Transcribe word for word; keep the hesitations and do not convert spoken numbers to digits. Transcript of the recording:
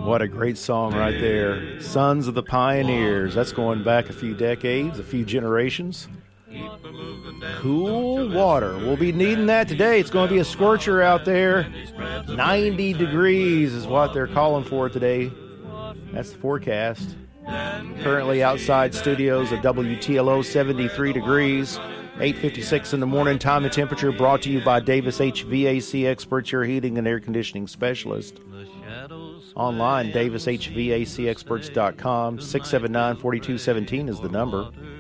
What a great song right there. Sons of the Pioneers. That's going back a few decades, a few generations. Cool water. We'll be needing that today. It's going to be a scorcher out there. ninety degrees is what they're calling for today. That's the forecast. Currently outside studios at W T L O, seventy-three degrees. eight fifty-six in the morning. Time and temperature brought to you by Davis H V A C Experts, your heating and air conditioning specialist. Online, davis h v a c experts dot com. six seven nine, four two one seven is the number.